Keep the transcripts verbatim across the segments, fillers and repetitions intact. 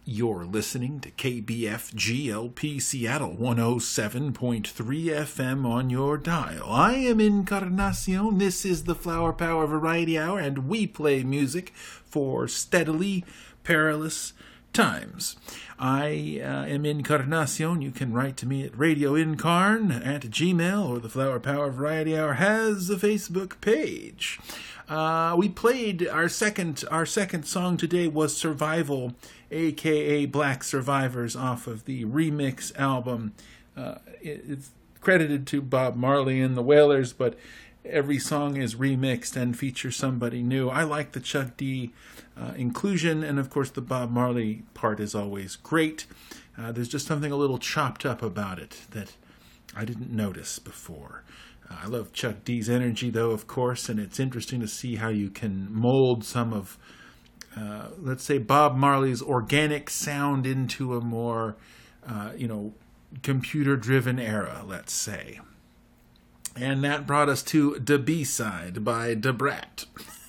You're listening to K B F G L P Seattle one oh seven point three F M on your dial. I am Encarnacion. This is the Flower Power Variety Hour, and we play music for steadily perilous times. I uh, am Encarnacion. You can write to me at radioincarn at gmail, or the Flower Power Variety Hour has a Facebook page. Uh, we played our second our second song today was Survival, aka Black Survivors, off of the remix album. Uh, it, it's credited to Bob Marley and the Wailers, but every song is remixed and features somebody new. I like the Chuck D uh, inclusion, and of course the Bob Marley part is always great. Uh, there's just something a little chopped up about it that I didn't notice before. Uh, I love Chuck D's energy, though, of course, and it's interesting to see how you can mold some of, uh, let's say, Bob Marley's organic sound into a more, uh, you know, computer-driven era, let's say. And that brought us to Da B-Side by Da Brat.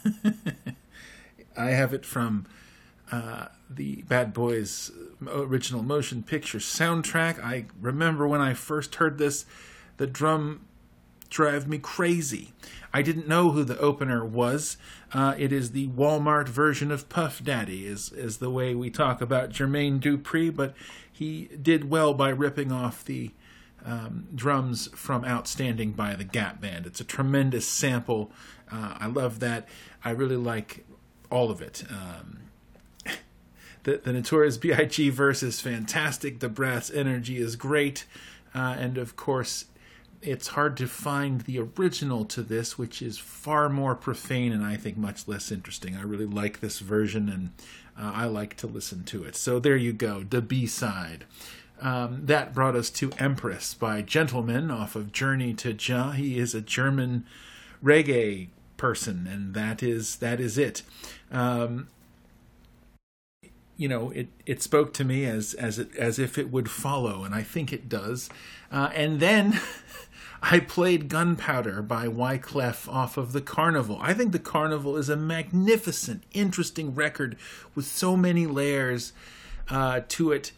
I have it from uh, the Bad Boys original motion picture soundtrack. I remember when I first heard this, the drum drive me crazy. I didn't know who the opener was. Uh, it is the Walmart version of Puff Daddy, is, is the way we talk about Jermaine Dupri, but he did well by ripping off the um, drums from Outstanding by the Gap Band. It's a tremendous sample. Uh, I love that. I really like all of it. Um, the, the Notorious B I G verse is fantastic. The Brat's energy is great. Uh, and of course, it's hard to find the original to this, which is far more profane and I think much less interesting. I really like this version, and uh, I like to listen to it. So there you go, the B-side. Um, that brought us to Empress by Gentleman off of Journey to Jah. He is a German reggae person, and that is that is it. Um, you know, it, it spoke to me as as it, as if it would follow, and I think it does. Uh, and then I played Gunpowder by Wyclef off of The Carnival. I think The Carnival is a magnificent, interesting record with so many layers uh, to it.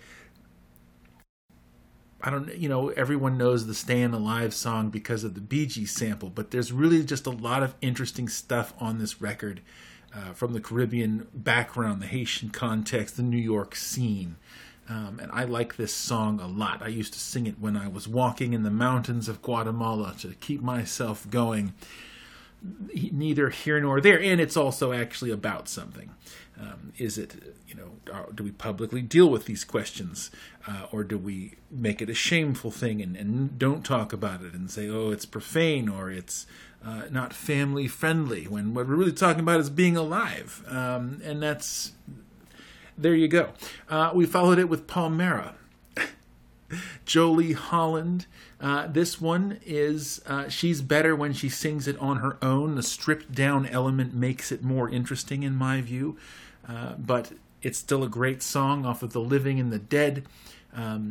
I don't, you know, everyone knows the Stayin' Alive song because of the Bee Gees sample, but there's really just a lot of interesting stuff on this record uh, from the Caribbean background, the Haitian context, the New York scene. Um, and I like this song a lot. I used to sing it when I was walking in the mountains of Guatemala to keep myself going. Neither here nor there. And it's also actually about something. Um, is it, you know, do we publicly deal with these questions? Uh, or do we make it a shameful thing and, and don't talk about it and say, oh, it's profane or it's uh, not family friendly, when what we're really talking about is being alive. Um, and that's... There you go. Uh, we followed it with Palmera. Jolie Holland. Uh, this one is, uh, she's better when she sings it on her own. The stripped down element makes it more interesting in my view. Uh, but it's still a great song off of The Living and the Dead. Um,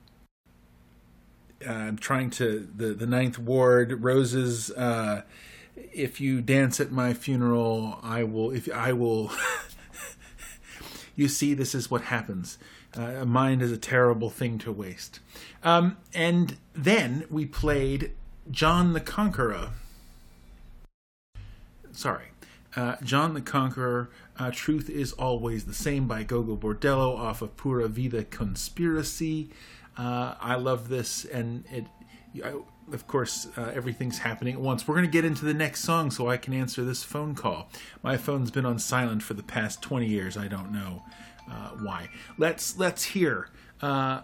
I'm trying to, the, the Ninth Ward, Roses, uh, if you dance at my funeral, I will, if I will... You see, this is what happens. Uh, a mind is a terrible thing to waste. Um, and then we played John the Conqueror. Sorry. Uh, John the Conqueror, uh, Truth is Always the Same by Gogo Bordello off of Pura Vida Conspiracy. Uh, I love this, and it... I, of course, uh, everything's happening at once. We're going to get into the next song so I can answer this phone call. My phone's been on silent for the past twenty years. I don't know uh, why. Let's let's hear uh,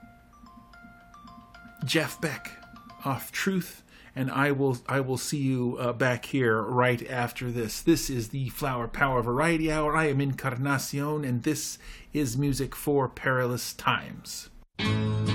Jeff Beck off Truth, and I will I will see you uh, back here right after this. This is the Flower Power Variety Hour. I am Encarnacion, and this is music for perilous times.